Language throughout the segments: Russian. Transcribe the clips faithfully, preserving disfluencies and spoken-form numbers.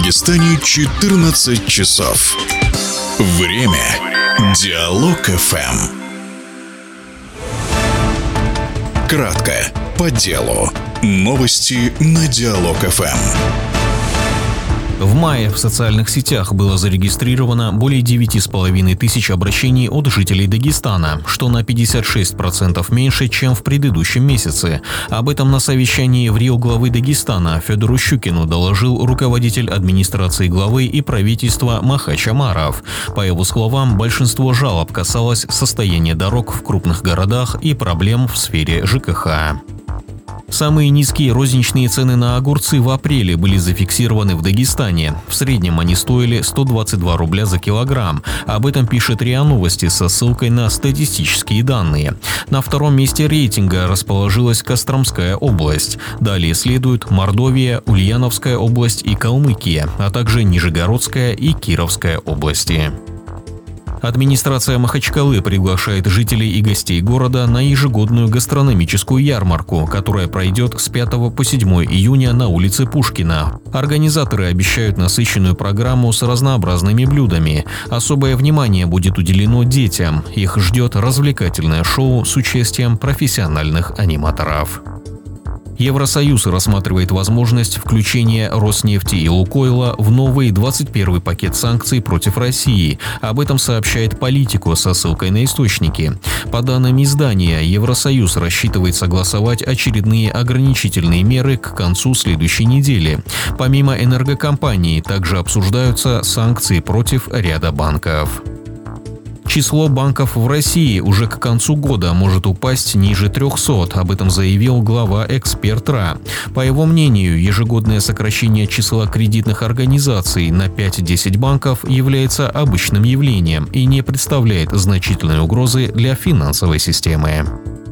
Дагестане четырнадцать часов. Время Диалог эф эм. Кратко, по делу. Новости на Диалог эф эм. В мае в социальных сетях было зарегистрировано более девять с половиной тысяч обращений от жителей Дагестана, что на пятьдесят шесть процентов меньше, чем в предыдущем месяце. Об этом на совещании в Рио главы Дагестана Федору Щукину доложил руководитель администрации главы и правительства Махач Амаров. По его словам, большинство жалоб касалось состояния дорог в крупных городах и проблем в сфере ЖКХ. Самые низкие розничные цены на огурцы в апреле были зафиксированы в Дагестане. В среднем они стоили сто двадцать два рубля за килограмм. Об этом пишет РИА Новости со ссылкой на статистические данные. На втором месте рейтинга расположилась Костромская область. Далее следуют Мордовия, Ульяновская область и Калмыкия, а также Нижегородская и Кировская области. Администрация Махачкалы приглашает жителей и гостей города на ежегодную гастрономическую ярмарку, которая пройдет с пятого по седьмое июня на улице Пушкина. Организаторы обещают насыщенную программу с разнообразными блюдами. Особое внимание будет уделено детям. Их ждет развлекательное шоу с участием профессиональных аниматоров. Евросоюз рассматривает возможность включения Роснефти и Лукойла в новый двадцать первый пакет санкций против России. Об этом сообщает Политико со ссылкой на источники. По данным издания, Евросоюз рассчитывает согласовать очередные ограничительные меры к концу следующей недели. Помимо энергокомпаний, также обсуждаются санкции против ряда банков. Число банков в России уже к концу года может упасть ниже трехсот, об этом заявил глава Эксперт.РА. По его мнению, ежегодное сокращение числа кредитных организаций на пять-десять банков является обычным явлением и не представляет значительной угрозы для финансовой системы.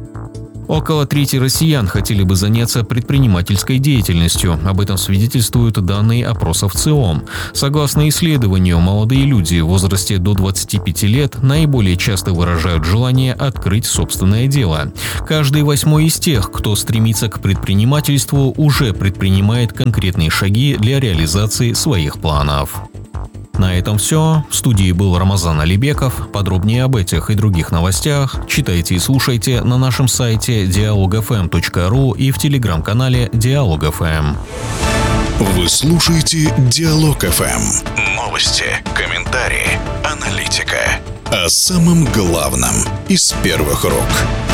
Около трети россиян хотели бы заняться предпринимательской деятельностью. Об этом свидетельствуют данные опросов ЦИОМ. Согласно исследованию, молодые люди в возрасте до двадцати пяти лет наиболее часто выражают желание открыть собственное дело. Каждый восьмой из тех, кто стремится к предпринимательству, уже предпринимает конкретные шаги для реализации своих планов. На этом все. В студии был Рамазан Алибеков. Подробнее об этих и других новостях читайте и слушайте на нашем сайте диалог эф эм точка ру и в телеграм-канале Диалог эф эм. Вы слушаете Диалог эф эм. Новости, комментарии, аналитика. О самом главном из первых рук.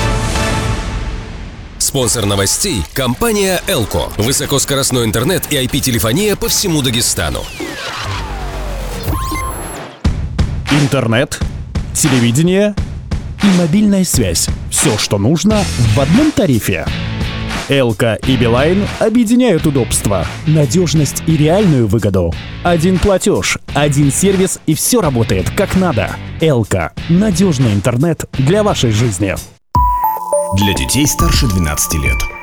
Спонсор новостей – компания Элко. Высокоскоростной интернет и ай пи-телефония по всему Дагестану. Интернет, телевидение и мобильная связь. Все, что нужно, в одном тарифе. Элко и Билайн объединяют удобства, надежность и реальную выгоду. Один платеж, один сервис и все работает как надо. Элко – надежный интернет для вашей жизни. Для детей старше двенадцати лет.